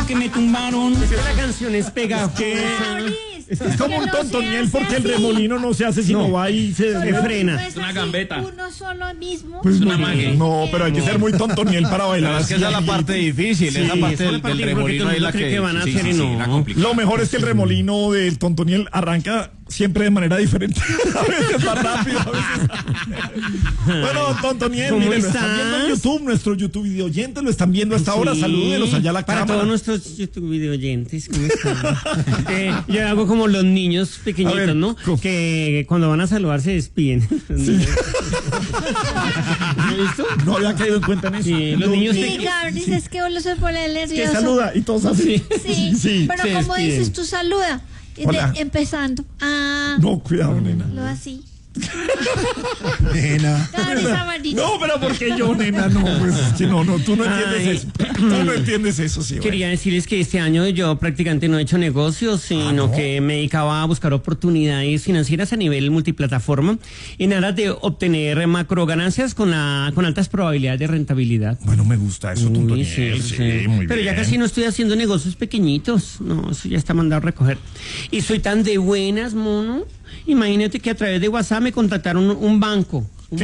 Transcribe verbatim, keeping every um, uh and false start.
que me tumbaron. Es que la canción es pegajosa. Es Es como un tontoniel porque el remolino no se hace sino No. va y se, Se frena. Es una así, gambeta. Uno solo mismo. Pues una no, mague. no, pero hay que ser muy tontoniel para bailar Pero es que así. esa es la parte difícil, Sí, esa parte esa es la del, parte del que porque todo remolino el es la mundo cree que... que van a sí, hacer sí, y sí, no. la complicada. Lo mejor es que el remolino del tontoniel arranca siempre de manera diferente. A veces más rápido, a veces. Bueno, don Tontoniel, ¿Cómo mire, lo están estás? viendo en YouTube, nuestro YouTube video oyentes lo están viendo hasta ahora. Sí, Salúdelos allá a la para cámara. todos nuestros YouTube video oyentes, ¿cómo están? Eh, yo hago como los niños pequeñitos, A ver, ¿no? ¿cómo? Que cuando van a saludar se despiden. ¿Lo has visto? No había caído en cuenta en eso. Sí, los niños Sí, pequeños. Gabriel, dices que uno se pone Que nervioso. saluda y todos así. Sí, sí. pero se como despiden. dices tú, saluda. Y Hola. de- empezando. Ah, No, cuidado, nena. lo así. Nena. Gabriel Samarito. No, pero porque yo, nena, no, pues es que no, no, tú no entiendes Ay. eso. Tú no entiendes eso, sí. Quería decirles que este año yo prácticamente no he hecho negocios, sino ¿no? que me dedicaba a buscar oportunidades financieras a nivel multiplataforma en aras de obtener macro ganancias con, la, con altas probabilidades de rentabilidad. Bueno, me gusta eso, Uy, Tontoniel. sí, Sí, sí. muy Pero bien. ya casi no estoy haciendo negocios pequeñitos. No, eso ya está mandado a recoger. Y soy tan de buenas, mono. Imagínate que a través de WhatsApp me contactaron un banco